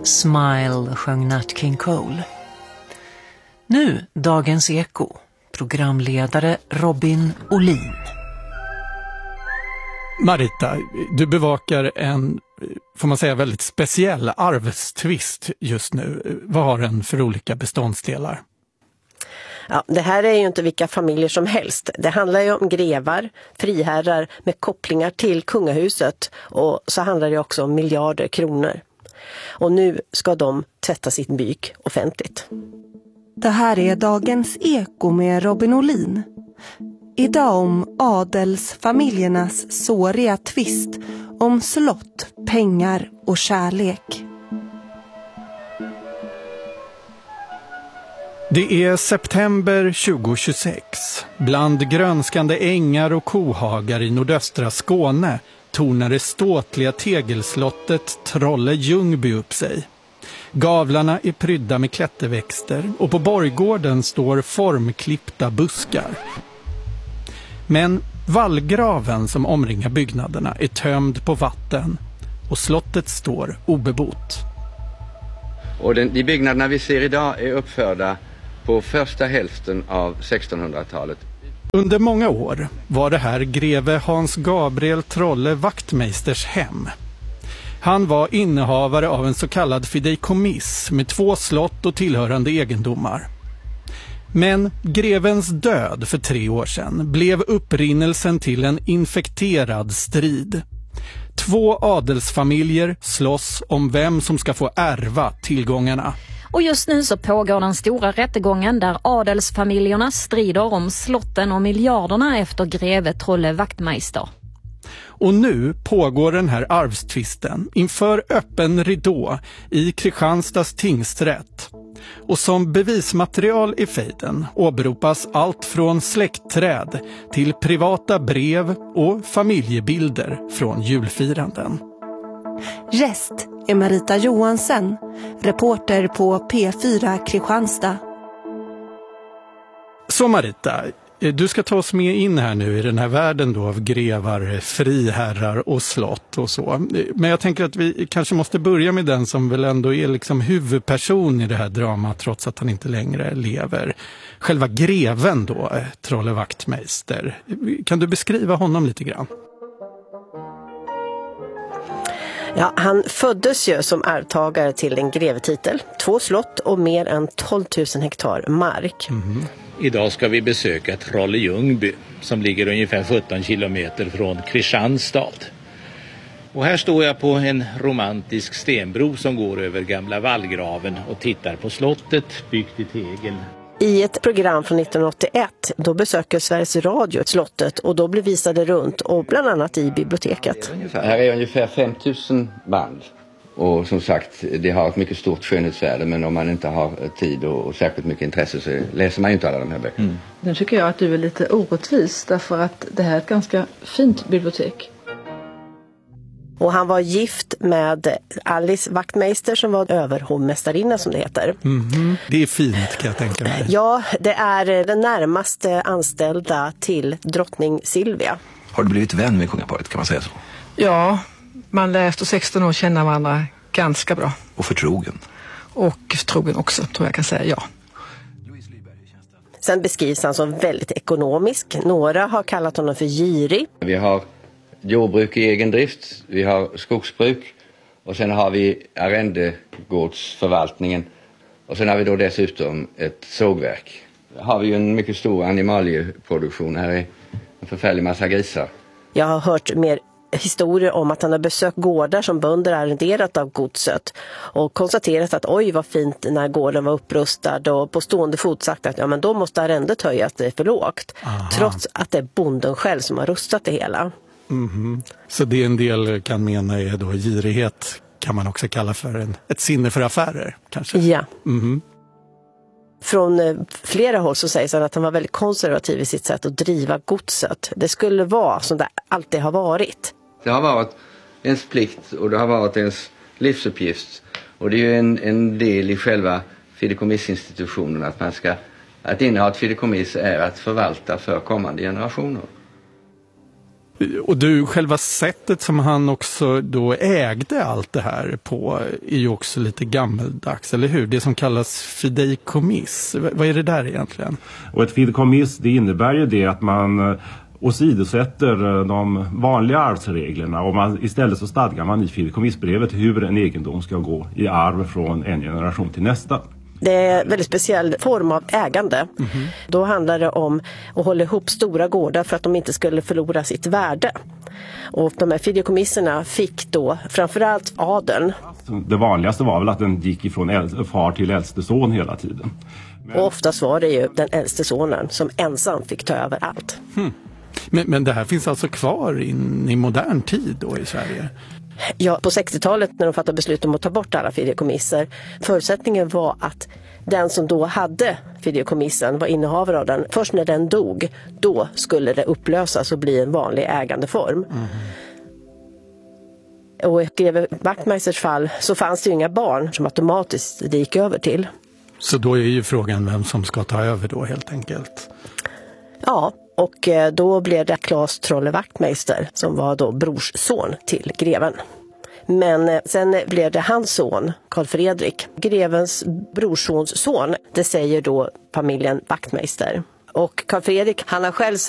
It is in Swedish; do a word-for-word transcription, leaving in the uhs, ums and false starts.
Smile sjöng Nat King Cole. Nu Dagens Eko, programledare Robin Olin. Marita, du bevakar en, får man säga, väldigt speciell arvstvist just nu. Vad har den för olika beståndsdelar? Ja, det här är ju inte vilka familjer som helst. Det handlar ju om grevar, friherrar med kopplingar till kungahuset, och så handlar det också om miljarder kronor. Och nu ska de tvätta sitt byk offentligt. Det här är Dagens Eko med Robin Olin. Idag om adelsfamiljernas såriga tvist om slott, pengar och kärlek. Det är september tjugohundratjugosex. Bland grönskande ängar och kohagar i nordöstra Skåne tornar det ståtliga tegelslottet Trolle Ljungby upp sig. Gavlarna är prydda med klätterväxter och på borggården står formklippta buskar. Men vallgraven som omringar byggnaderna är tömd på vatten och slottet står obebott. Och den, de byggnaderna vi ser idag är uppförda på första hälften av sextonhundratalet. Under många år var det här greve Hans Gabriel Trolle Wachtmeisters hem. Han var innehavare av en så kallad fideikommiss med två slott och tillhörande egendomar. Men grevens död för tre år sedan blev upprinnelsen till en infekterad strid. Två adelsfamiljer slåss om vem som ska få ärva tillgångarna. Och just nu så pågår den stora rättegången där adelsfamiljerna strider om slotten och miljarderna efter greve Trolle Wachtmeister. Och nu pågår den här arvstvisten inför öppen ridå i Kristianstads tingsrätt. Och som bevismaterial i fejden åberopas allt från släktträd till privata brev och familjebilder från julfiranden. Gäst är Marita Johansen, reporter på P fyra Kristianstad. Så Marita, du ska ta oss med in här nu i den här världen då av grevar, friherrar och slott och så. Men jag tänker att vi kanske måste börja med den som väl ändå är liksom huvudperson i det här dramat trots att han inte längre lever. Själva greven då, Trolle Wachtmeister. Kan du beskriva honom lite grann? Ja, han föddes ju som arvtagare till en grevetitel, två slott och mer än tolv tusen hektar mark. Mm. Idag ska vi besöka Trolle Ljungby som ligger ungefär sjutton kilometer från Kristianstad. Och här står jag på en romantisk stenbro som går över gamla vallgraven och tittar på slottet byggt i tegel. I ett program från nittonhundraåttioett då besöker Sveriges Radio slottet och då blir visade runt och bland annat i biblioteket. Här är ungefär fem tusen band. Och som sagt, det har ett mycket stort skönhetsvärde, men om man inte har tid och särskilt mycket intresse så läser man ju inte alla de här böckerna. Mm. Nu tycker jag att du är lite orättvis därför att det här är ett ganska fint bibliotek. Och han var gift med Alice Wachtmeister som var överhovmästarinna som det heter. Mm-hmm. Det är fint kan jag tänka mig. Ja, det är den närmaste anställda till drottning Silvia. Har du blivit vän med kungaparet, kan man säga så? Ja, man lär efter sexton år känna varandra ganska bra. Och förtrogen. Och förtrogen också, tror jag kan säga, ja. Sen beskrivs han som väldigt ekonomisk. Några har kallat honom för girig. Vi har jordbruk i egen drift, vi har skogsbruk och sen har vi arrendegårdsförvaltningen och sen har vi då dessutom ett sågverk. Har vi ju en mycket stor animalieproduktion, här är en förfärlig massa grisar. Jag har hört mer historier om att han har besökt gårdar som bönder arrenderat av godset och konstaterat att oj vad fint när gården var upprustad och på stående fot sagt att ja, men då måste arrendet höjas, det är för lågt. Aha. Trots att det är bonden själv som har rustat det hela. Mm-hmm. Så det en del kan mena är då girighet, kan man också kalla för en, ett sinne för affärer kanske? Ja. Mm-hmm. Från eh, flera håll så sägs han att han var väldigt konservativ i sitt sätt att driva godset. Det skulle vara som det alltid har varit. Det har varit ens plikt och det har varit ens livsuppgift. Och det är ju en, en del i själva fideikommissinstitutionen att man ska, att inneha ett fideikommiss är att förvalta för kommande generationer. Och du, själva sättet som han också då ägde allt det här på är ju också lite gammeldags, eller hur? Det som kallas fideikommiss. Vad är det där egentligen? Och ett fideikommiss, det innebär ju det att man åsidosätter de vanliga arvsreglerna och man, istället så stadgar man i fideikommissbrevet hur en egendom ska gå i arv från en generation till nästa. Det är en väldigt speciell form av ägande. Mm-hmm. Då handlar det om att hålla ihop stora gårdar för att de inte skulle förlora sitt värde. Och de här fideikommisserna fick då framförallt adeln. Det vanligaste var väl att den gick ifrån äl- far till äldste son hela tiden. Men... Och oftast var det ju den äldste sonen som ensam fick ta över allt. Hmm. Men, men det här finns alltså kvar in i modern tid då i Sverige? Ja, på sextiotalet när de fattade beslut om att ta bort alla fideikommisser, förutsättningen var att den som då hade fideikommissen var innehavare av den. Först när den dog, då skulle det upplösas och bli en vanlig ägandeform. Mm. Och i greve Wachtmeisters fall så fanns det ju inga barn som automatiskt det gick över till. Så då är ju frågan vem som ska ta över då helt enkelt? Ja, och då blev det Claes Trolle Wachtmeister som var då brorsson till greven. Men sen blev det hans son, Karl Fredrik, grevens brorsons son. Det säger då familjen Wachtmeister. Och Karl Fredrik, han har själv